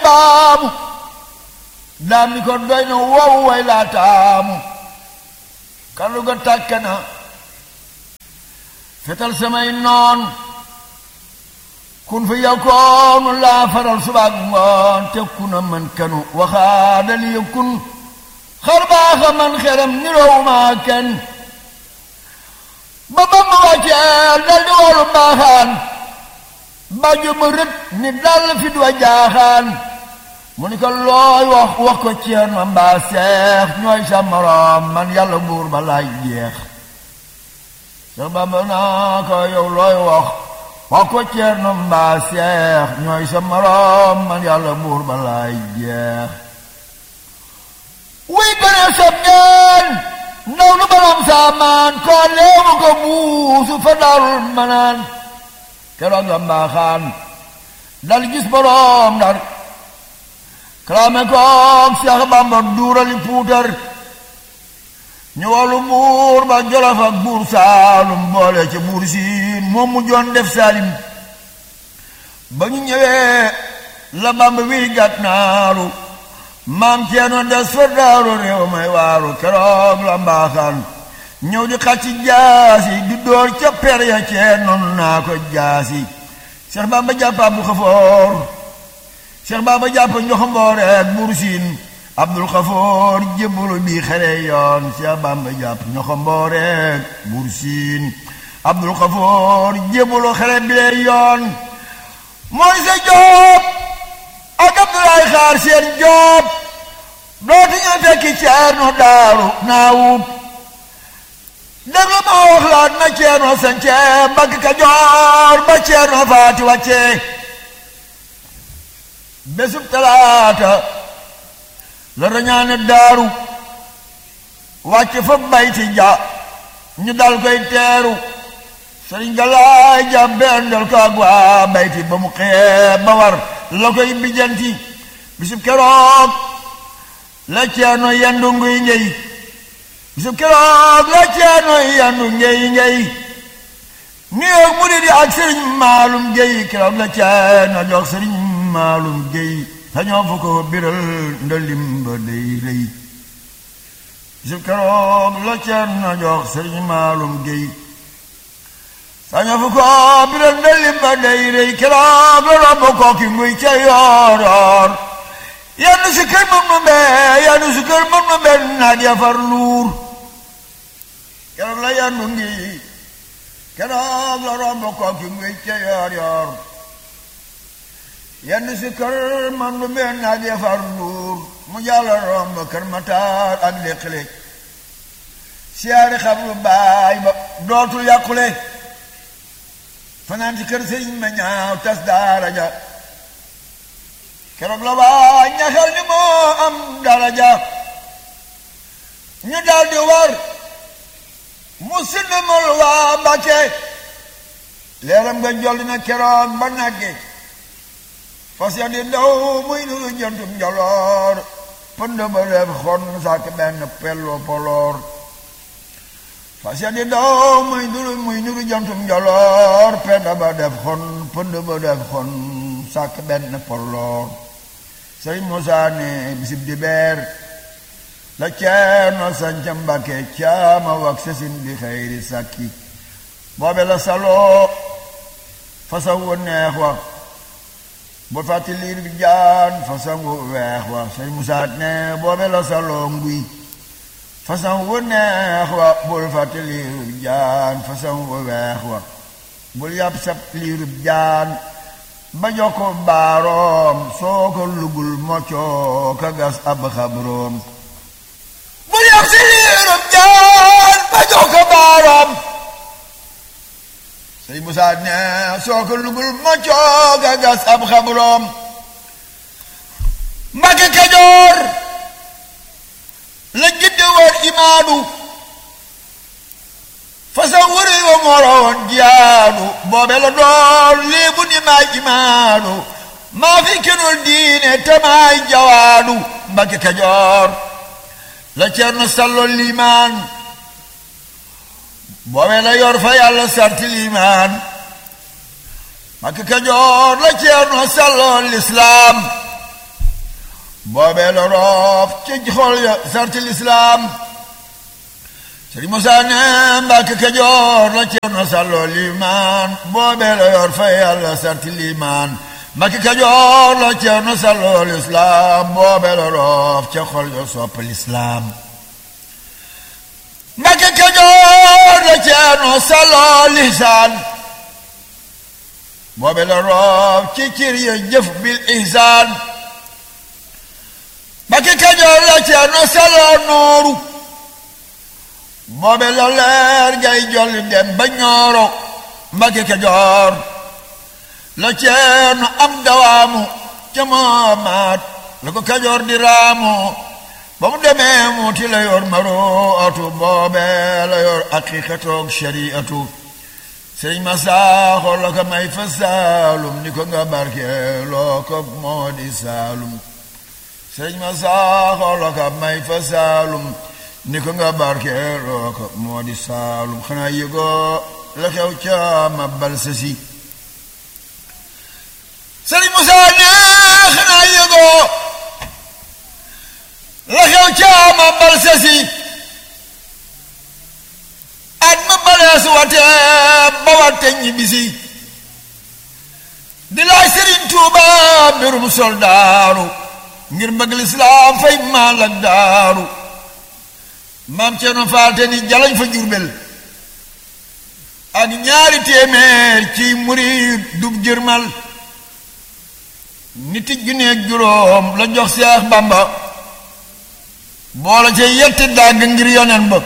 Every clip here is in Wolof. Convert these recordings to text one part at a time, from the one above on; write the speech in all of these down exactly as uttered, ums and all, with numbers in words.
baamu daam ni ko doy na wow way laa taamu kàddu ga tàkk na fetal samay noon kun fi yakkoonu laa faral subaak ngoon te ku na man kanu waxaadali kun xar baaxa man xeram niroowu maa kenn ba ba ma wàcceel dal di wolu mbaaxaan bàjju ma rët ni dal fi duwa jaaxaan mu ni ko looy wax wax ko ceen ma mbaa seex ñooy sa moroom man yàlla buur ba laay jeex Seex Bamba naa ko yow looy wax wax ko ceen ma mbaa seex ñooy sa moroom man yàlla buur ba laay jeex wuy gëne sob ngeen ndaw lu baram saamaan koo leewu ko muusu fa daarul manaan keroog nga mbaaxaan dal gis boroom dar kalaame koog Seex Bamba duurali puutar ñu wàllu buur ba Jolof ak buur Saalum boole ca buur Siin moom mu joon def Saalim ba ñu ñëwee la Bamba wi gànnaaru maam Ceerno des fa daaru réew may waaru keroog la mbaaxaan ñëw di xacci jaasi di door ca per ya ceen noonu naa ko jaasi Seex Bamba jàpp Abdu Xafoor Seex Bamba jàpp Njoxomboor ak Buur Siin Abdul Xafoor jébbalu bi xare yoon Seex Bamba jàpp Njoxomboor ak Buur Siin Abdul Xafoor jébbalu xare bi yoon mooy sa Joob ak Abdulaay Xaar seen Joob dootu ñu fekki Ceerno daaru naawub déglu ma wax laat na Ceerno sance Mbàkke Kajoor ba Ceerno faati wàcce bésub talaata la rañaane daaru wàcce fa bayti ja ñu dal koy teeru sëriñ Galaay ja bendal ko ak waa bayti ba mu xeeb ba war la koy bijanti bisub keroog la Ceerno yendu nguy ngey bisub keroog la Ceerno yendu ngey ngey néew murid yi ak sëriñ Maalum Géy keroog la Ceerno jox sëriñ Maalum Géy sañoo fu ko biral ndalim ba day rëy bisub keroog la Ceerno jox sëriñ Maalum Géy sañoo fu ko biral ndalim ba day rëy keroog la romb kooki nguy ca yoor yoor yenn si kër mën ma mbee yenn si kër mën ma mbee naaj ya far luur keroog la yendu ngi keroog la romb kooki nguy ca yoor yoor yenn si kër mën ma mbee naaj ya far luur mu jàll romb kër Mataar ak Léqle siyaari xabru baay ba dootul yàqule fanaan ci kër sëriñ ma ñaaw tas daara ja keroog la waa ñaxal ni moo am daraja ñu daldi war mu sindamul waa Mbàkke leeram nga jolli na keroog ba nagge fas ya di daw muy nuru jantum njoloor pënd ba def xon sàkk benn pello poloor fas ya di daw muy nuru muy nuru jantum njoloor pënd ba def xon pënd ba def xon sàkk benn poloor sëriñ Musaa ne bisib di beer la Ceerno sanca Mbàkke caama wak sesin bi xayri sàkki boobe la saloo fasaw wu neex wa bu fàtti liir bi jaan fasaw wu weex wa sëriñ Musaa ne boobe la saloo nguy fasaw wu neex wa bul fàtti liir bi jaan fasaw wu weex wa bul yàpp sab liir bi jaan ba jox ko baaroom soo ko lugul moccoo ka gas ab xabroom bul yàpp si liirub jaan ba jox ko baaroom Sëriñ Musaa ne soo ko lugul moccoo ka gas ab xabroom Mbàkke Kajoor la jidde woon imaadu fasa wuri wa moroon jiyaadu boobe la doon léebu ni maay imaadu maa fi kenul diine te maay jawaadu Mbàkke Kajoor la Ceerno sallo liimaan boobe la yor fa yàlla sarti liimaan Mbàkke Kajoor la Ceerno sallo lislaam boobee la roof ci xol ya sarti lislaam Sëriñ Musaa ne Mbàkke Kajoor la Ceerno sàlloo liimaan boobee la yor fa yàlla sarti liimaan Mbàkke Kajoor la Ceerno sàlloo lislaam boobee la roof ci xol ya sopp lislaam Mbàkke Kajoor la Ceerno sàlloo lisaan boobe la roof ci cir ya jëf bil ihsaan Mbàkke Kajoor la Ceerno sàlloo nooru boobe la leer gay jolli dem ba ñooro Mbàkke Kajoor la Ceerno am dawaamu ca moomaat la ko Kajoor di raamu ba mu demee muuti la yor maruatu boobe la yor aqiqatoog shariatu Sëriñ Masaaxo la ko may fa Saalum ni ko nga barkeeloo ko moo di Saalum Sëriñ Masaaxo la ko may fa Saalum ni ko nga barkeeloo ko moo di Saalum xanaa yëgoo la xew ca ma bal sasi Sëriñ Musaa ne xanaa yëgoo la xew ca ma bal sasi at ma balees wate ba wate ñibbisi di laaj Sëriñ Tuuba mbirum soldaaru ngir bëgg lislaam fay maal ak daaru maam Ceerno Faate ni jalañ fa Jurbel ak ñaari téeméer ci murid dub jërmal niti junneeg juróom la jox Seex Bamba boola ca yetti dàgg ngir yonen ba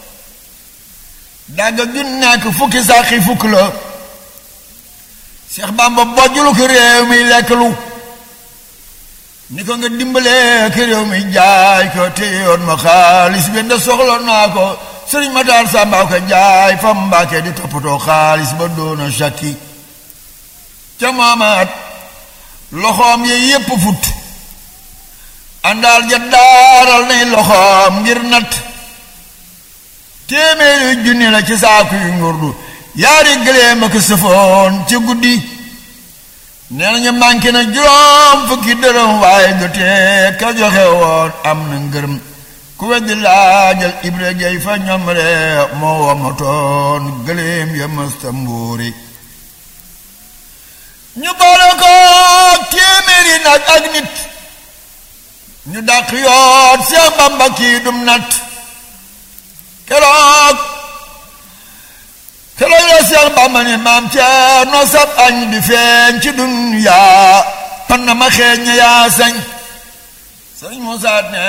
dàgga jun nekk fukki sàqi fukk la Seex Bamba bojjulu ko réew mi lekk lu ni ko nga dimbalee ko réew mi jaay ko te yoon ma xaalis bi nda soxla naa ko Sëriñ Mataar Sàmba ko jaay fa Mbàkke di toppatoo xaalis ba doona sakki ca maamaat loxoom yi yépp fut àndaal ja daaral nay loxoom ngir nat téeméeri junni la ci saaku yu ngurdu yaari gëléem ak sëfoon ci guddi nee nañu manqué na juróom fukki dërëm waaye jotee ka joxe woon am na ngërëm ku weddi laajal Ibra Gey fa ñoom ree moo wamatoon gëléem ya mësta mbuuri ñu boole ko téeméeri nag ak nit ñu dàq yoon Seex Bamba kii dum nat keroog keroog la Seex Bamba ni maam Ceerno sab añ di feeñ ci dunyaa pan na ma xeeñ ña yaa sañ Sëriñ Musaa ne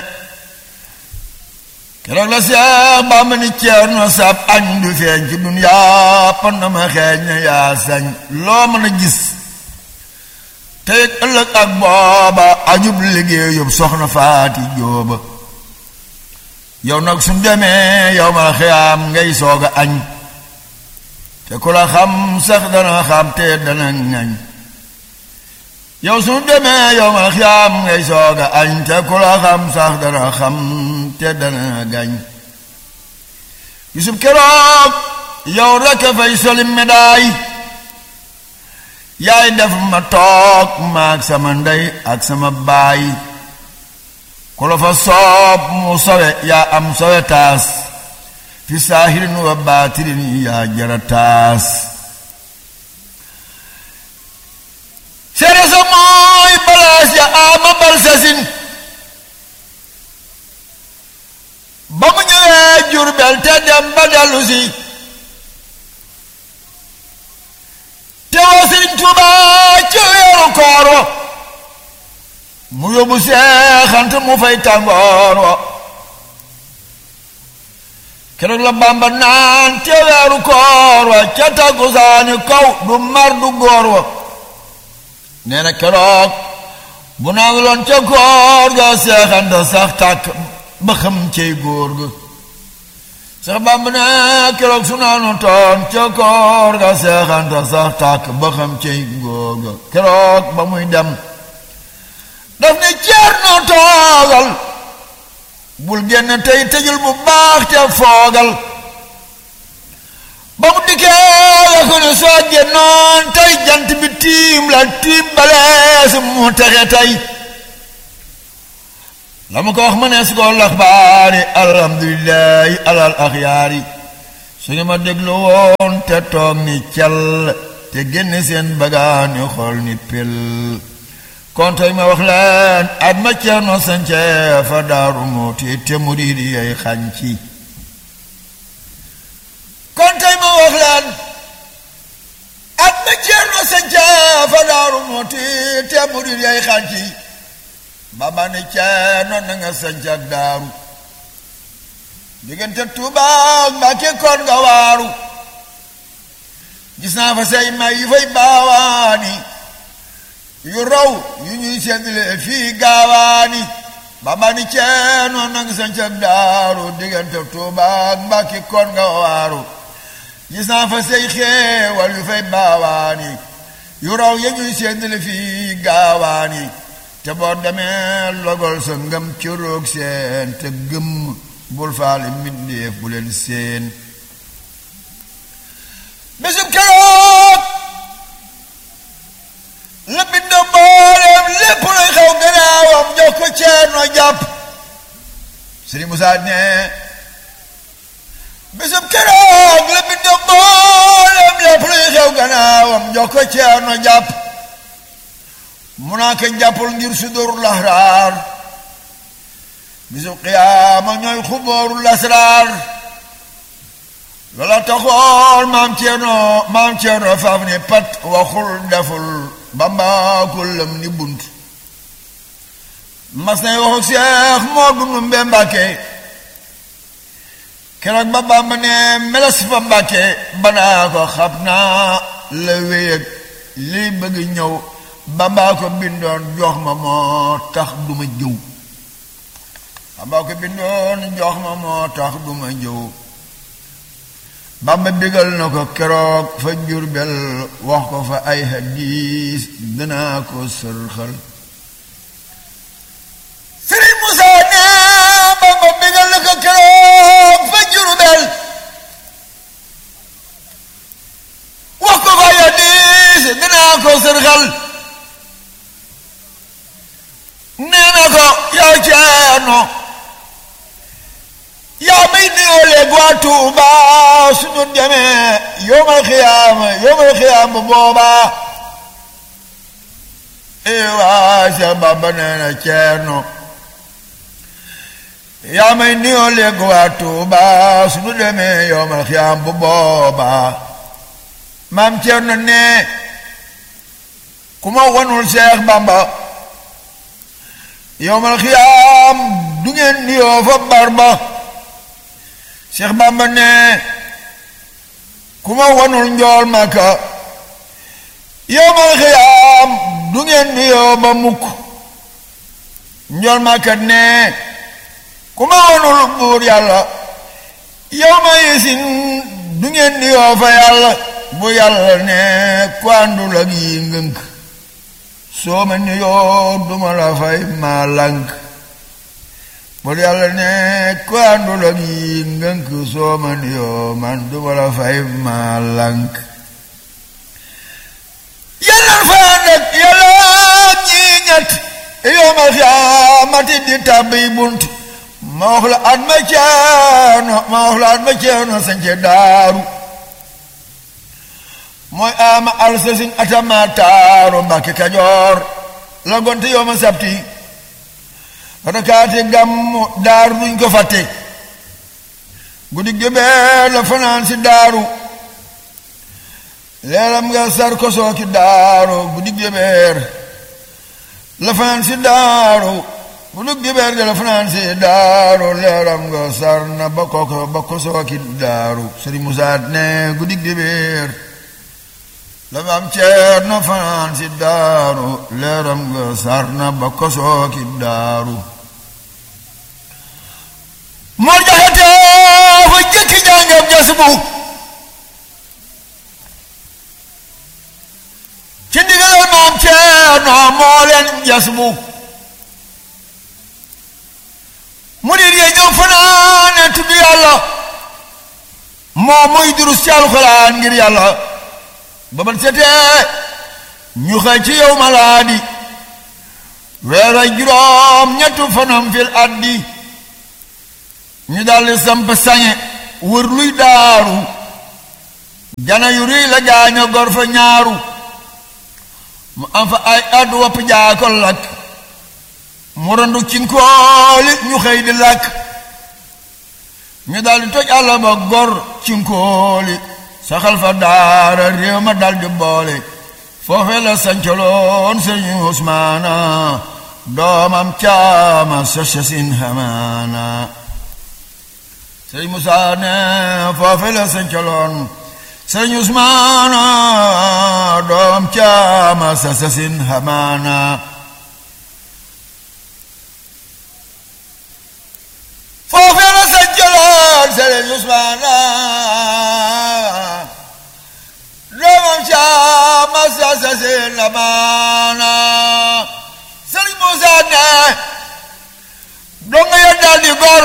keroog la Seex Bamba ni Ceerno sab añ di feeñ ci dunyaa pan na ma xeeñ ña yaa sañ loo mën a gis tey ëllëg ak booba ajub liggéeyub soxna Faati Jóoba yow nag suñ demee yow ma xiyaam ngay sooga añ te ku la xam sax dana xam te dana ngañ yow suñ demee yow ma xiyaam ngay sooga añ te ku la xam sax dana xam te dana gañ Yusuf keroog yow rekk fay soli médaay yaay def ma toog maag sama ndey ak sama baay ku la fa soob mu sowe yaa am sowe taas fi saahirin wa baatirin yaa jara taas sere sa mooy balaas ya ama bal sasin ba mu ñëwee Jurbel te dem ba dellu si te woo Sëriñ Tuuba ci weeru koor wa mu yóbbu seexant mu fay tàngoor wa keroog la Bamba naan te weeru koor wa ca takkusaani kaw du mar du góor wa nee na keroog bu nanguloon ca koor ga seexant sax tàkk ba xam cey góor ga Seex Bamba ne keroog su naanu toon ca koor ga seexant sax tàkk ba xam cey góor ga keroog ba muy dem daf ne Ceerno toogal bul génn tey tëjul bu baax te foogal ba mu dikkee la ko ne soo génnoon tey jant bi tiim la tiim balees mu texe tey la mu ko wax ma nees ko laxbaari alhamdulillahi alal axyaari su ñu ma déglu woon te toog ni cal te génne seen bagaani xol ni pel kon tey ma wax leen at ma Ceerno sance fa Daaru Muxti te murid yay xànci kon tey ma wax leen at ma Ceerno sance fa Daaru Muxti te murid yay xànci Bamba ni Ceerno na nga sance ak daaru diggante Tuubaa Mbàkke kon nga waaru gis naa fa say may yu fay baawaani yu raw yu ñuy seddale fii gaawaani Bamba ni Ceerno na nga sance ak daaru diggante Tuubaa Mbàkke kon nga waaru gis naa fa say xeewal yu fay baawaani yu raw yu ñuy seddale fii gaawaani te boo demee logol sa ngëm ci roog seen te gëm bul faale mbindeef bu leen seen bésub keroog la bind mbooleem lépp luy xew gannaawam jox ko Ceerno jàpp Sëriñ Musaa ne bésub keroog la bind mbooleem lépp luy xew gannaawam jox ko Ceerno jàpp mu naa ko jàppul ngir sudurul ahraar bisu qiyaama ñooy xubóorul asraar loola taxool maam Ceerno maam Ceerno faaf ni pat waxul deful Bamba kullam ni bunt mas nay waxu Seex Moodu Ndumbe Mbàkke keroog ba Bamba ne meles fa Mbàkke banaa ko xam naa la wéyeg liy bëgg ñëw Bamba ko bindoon jox ma moo tax duma jëw Bamba ko bindoon jox ma moo tax duma jëw Bamba bigal na ko keroog fa Jurbel wax ko fa ay hadiis dinaa ko sërxal Sëriñ Musaa ne Bamba bigal na ko keroog fa Jurbel wax ko fa ay hadiis dinaa ko sërxal nee na ko yow Ceerno yaa may nuyoo léegi waa Tuuba suñu demee yawmal xiyaama yawmal xiyaama boobaa ee waa Seex Bamba nee na Ceerno yaa may nuyoo léegi waa Tuuba suñu demee yawmal xiyaama boobaa maam Ceerno ne ku ma wanul Seex Bamba yawmal xiyaam du ngeen nuyoo fa barba Seex Bamba ne ku ma wanul njool Màkka yawmal xiyaam du ngeen nuyoo ba mukk njool Màkka ne ku ma wanul buur yàlla yawma yesin du ngeen nuyoo fa yàlla bu yàlla ne ku àndul ak yi ngënk soo ma nuyoo duma la fay maa lànk bu yàlla ne ku àndul ak yi ngënk soo ma nuyoo man duma la fay maa lànk yàlla fa nag yàlla ñi ñett yawmal xiyaamati di tàbbi bunt ma wax la at ma Ceerno ma wax la at ma Ceerno sance daaru mooy ama alsasin atama taaru Mbàkke Kajoor la gonte yow ma sabti rakaati gàmmu daaru duñ ko fàtte guddi gébeer la fanaan si daaru leeram nga sar ko sooki daaru guddi gébeer la fanaan si daaru guddi gébeer la fanaan si daaru leeram nga sar na ba ko ba ko sooki daaru Sëriñ Musaa ne guddi gébeer la maam Ceerno fanaan si daaru leeram nga sar na ba ko sooki daaru moo jaxate fa jëkki jàngam jasbu ci ndigalal maam Ceerno moo leen jasbu murid yi ñëw fanaane tudd yàlla moo muy durus ci alxuraan ngir yàlla ba ban setee ñu xëy ci yow malaadi weera juróom ñettu fanam fil addi ñu daldi samp sañe wër luy daaru jana yu rëy la gaaño gor fa ñaaru mu am fa ay at wopp jaakol lakk mu randu cinkooli ñu xëy di lakk ñu daldi toj àll ba gor cinkooli saxal fa daara réew ma daldi boole foofe la sancaloon sëriñ Usmaana doomam caama sa sasin hamaana sëriñ Musaa ne foofe la sancaloon sëriñ Usmaana doomam caama sa sasin hamaana foofe la sancaloon sëriñ Usmaana doomam caama sa sasin hamaana sëriñ Musaa ne donga ya daldi gor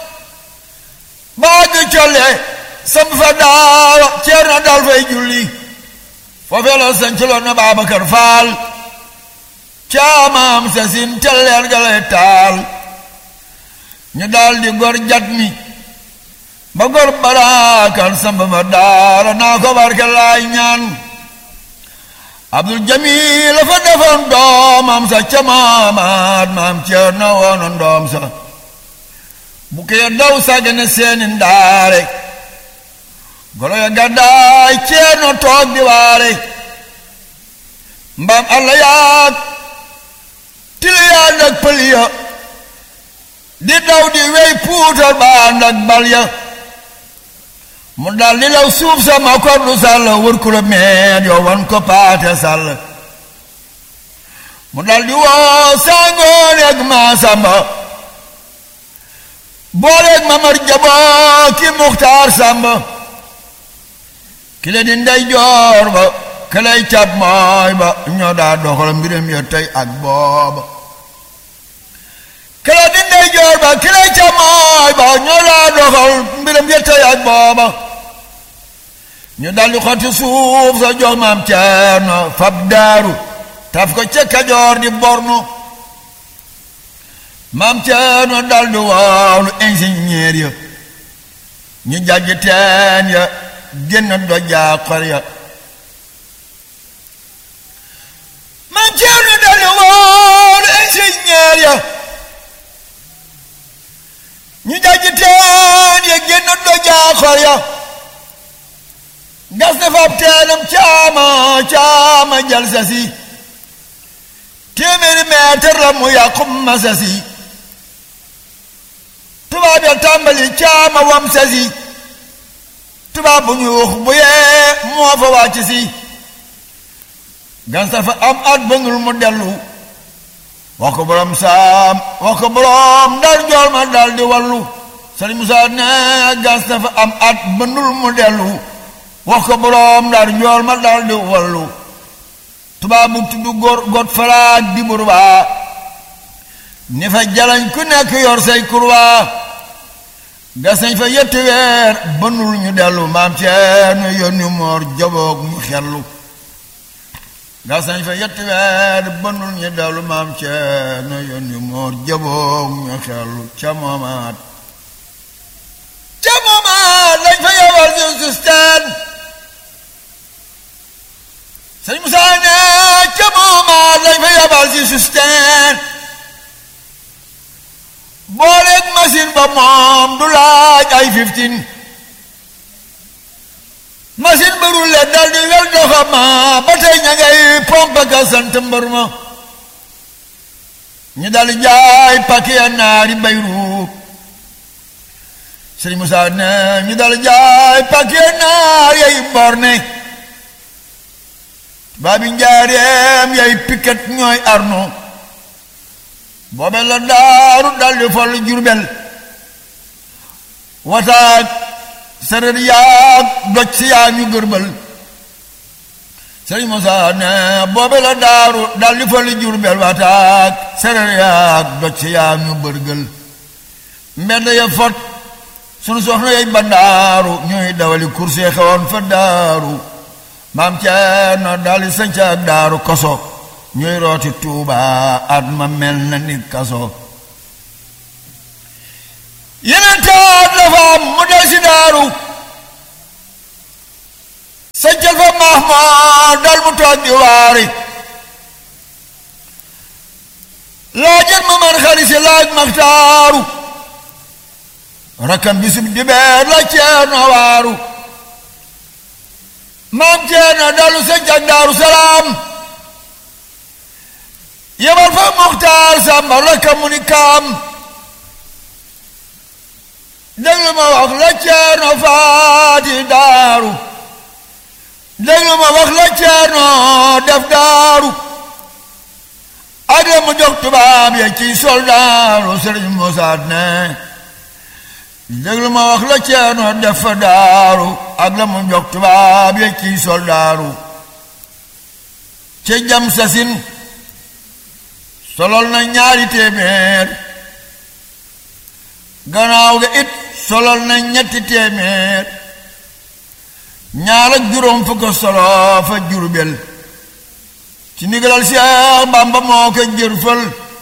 baa gi colle sam fa daara ceer na dal fay julli foofee la sancaloon na Baabakar Faal caamaam sa sin telleer ga lay taal ñu daldi gor jat mi ba gor baraakan sam fa daara naa ko barke laay ñaan Abdul Jamil la fa defoon doomam sa ca maamaat maam ceer na woonoon doom sa bu kee daw sàggane seeni ndaare golo ya gàddaay ceer na toog di waare mbaam alla yaag tili yaag ak pël ya di daw di wey puutar ba ànd ak bal ya mu dal di law suuf sa ma kordu sàll wër ku la meet yow wan ko paate sàll mu dal di woo sangoon ak maa samba booleeg mamar jaboo ki muxtaar samba ki le di ndey joor ba ki lay cab mooy ba ñoo daa doxal mbiram ya tey ak booba ki le di ndey joor ba ki lay cab mooy ba ñoo daa doxal mbiram ya tey ak booba ñu daldi xotti suuf sa jox maam Ceerno fab daaru taf ko ca Kajoor di borno maam Ceerno daldi woolu ingénieur ya ñu jàjji teen ya génn dojaa xor ya maam Ceerno daldi woolu ingénieur ya ñu jàjji teen ya génn dojaa xor ya gas na fab teenam caama caama jal sa si téeméeri meetar la mu yàqum ma sa si tubaab ya tàmbali caama wam sa si tubaab bu ñuux bu yee moo fa wàcc si gas na fa am at bëngul mu dellu wax ko borom saam wax ko borom ndar jool ma dal di wallu Sëriñ Musaa ne gas na fa am at bëndul mu dellu wax ko boroom ndar njool ma dal di wallu tubaab bu tudd góor got falaak di burbaa ni fa jalañ ku nekk yor say kurwaa gas nañ fa yetti weer bënul ñu dellu maam Ceerno yónni moor jaboog ñu xellu gas nañ fa yetti weer bënul ñu dellu maam Ceerno yónni moor jaboog ñu xellu ca moomaat ca moomaat lañ fa yowal ñu susteen Sëñ Musaa ne ca moomaat lañ fa yabal si susteen booleeg machine ba moom du laaj ay fifteen machine ba rulle dal di wel doxama ba tey ña ngay pompe ka sant mbër ma ñu dal di jaay paquet naari Bayruut Sëñ Musaa ne ñu dal di jaay paquet naar yay borne baabi njaareem yay piket ñooy arno boobe la daaru daldi fol Jurbel wataak sareet yaag doj si yaa ñu gërbal Sëriñ Musaa ne boobe la daaru daldi fol Jurbel wataak sareet yaag doj si yaa ñu bërgël mbedd ya fot sunu soxna yay bandaaru ñuy dawali kurse xewoon fa daaru maam Ceerno daldi sanca daaru koso ñuy rooti Tuuba at ma mel na ni kaso yeneen taat la fa am mu del si daaru sancal fa Mahmoud dal mu toog di waari laajal ma man xari si laaj Maxtaaru rakkam bisub dibeer la Ceerno waaru maam Ceerno dalu sancal Daaru Salaam yebal fa Muxtaar Samba rakkam mu ni kaam déglu ma wax la Ceerno faati daaru déglu ma wax la Ceerno def daaru ak la mu jox tubaab ya ci soldaaru Sëriñ Musaa ne déglu ma wax la Ceerno def fa daaru ak la mu jox tubaab ya ci soldaaru ca jam sasin solol na ñaari téeméer gannaaw ga it solol na ñetti téeméer ñaar ak juróom fukk solo fa Jurbel ci ndigalal Seex Bamba moo ko jërfal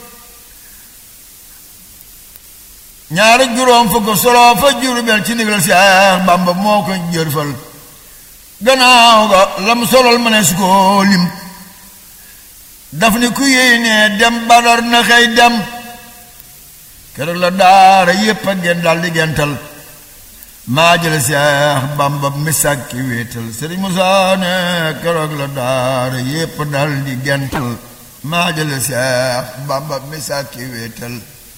ñaar ak juróom fukk solo fa Jurbel ci ndigalal Seex Bamba moo ko jërfal gannaaw ga lam solol ma ne su ko lim daf ni ku yéene dem Badar na xëy dem keroog la daara yépp a gen dal di gental maa jël Seex Bamba misak ki wéetal Sëriñ Musaa ne keroog la daara yépp dal di gental maa jël Seex Bamba misak ki wéetal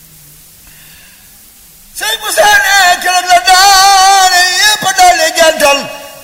Sëriñ Musaa ne keroog la daara yépp dal di gental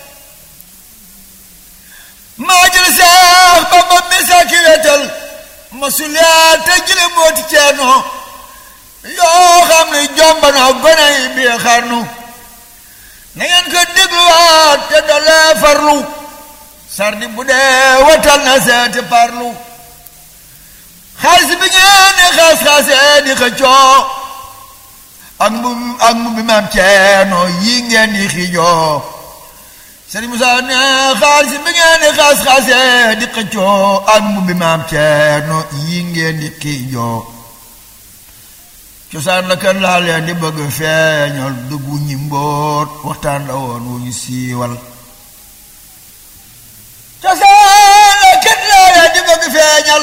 maa jël Seex Bamba misak ki wéetal masuliyaat te jële mooti Ceerno yoo xam ne jomba na gone yi bi xarnu na ngeen ko dégluwaat te dolee farlu sardi bu dee watal na seeti parlu xaalis bi ngeen ne xaas-xaasee di xëccoo ak mu ak mu bi maam Ceerno yi ngeen di xiijoo Sëriñ Musaa ne xaalis bi ngeen ne xaas-xaasee di xëccoo ak mu bi maam Ceerno yi ngeen di xiijoo cosaan la kan laa leen di bëgg feeñal duggu ñi mbóot waxtaan la woon wu ñu siiwal cosaan la kan laa leen di bëgg feeñal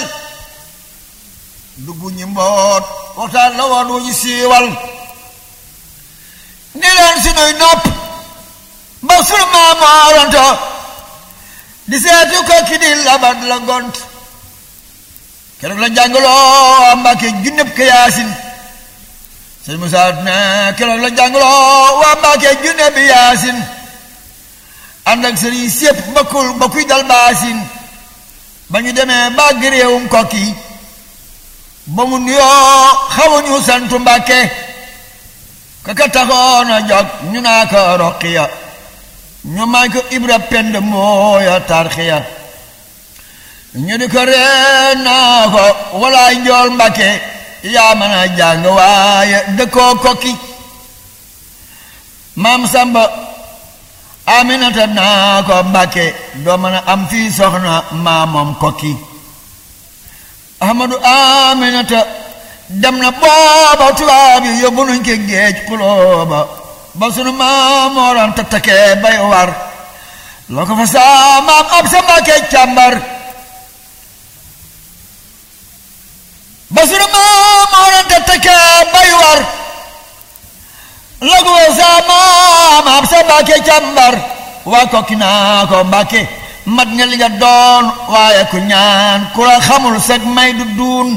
duggu ñi mbóot waxtaan la woon wu ñu siiwal ni leen sunuy nopp ba sunu maamooranto di seetu ko ki di labat la gont keroog la jàngaloo Mbàkke junneb ka Yaasin Sëriñ Musaa ne keroog la jàngaloo waa Mbàkke junne bi Yaasin ànd ak sëriñ sépp bakkul bakkuy dal baasin ba ñu demee bàgg réewum Kokki ba mu nuyoo xamuñu santu Mbàkke kaka taxoon a jog ñu naa ko Roqiya ñu may ko Ibra Pend mooya tarxiya ñu di ko reen naa ko walaay njool Mbàkke yaa mën a jàng waaye dëkkoo Kokki maam Samba Aminata naa ko Mbàkke doo mën a am fii soxna maamoom Kokki Ahmadu Aminata dem na booba tubaab yi yóbbu nuñ ko géej xulooba ba sunu maamooraan tattakee bay war loo ko fa saa maam ab sa Mbàkke càmbar ba sunu maamooraan tattakee bay war loo ko fa saa maam ab sa Mbàkke càmbar waa Kokki naa ko Mbàkke mat nga li nga doon waaye ku ñaan ku la xamul sag may du duun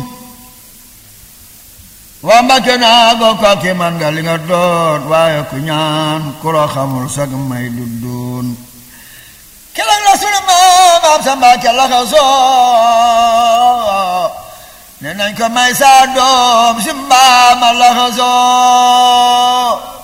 waa Mbàkke naa ko Kokki man nga li nga doon waaye ku ñaan ku la xamul sag may du duun keroog la sunu maam ab sa Mbàkke la ko soo ne nañ ko may sa doom si mbaama la ko soo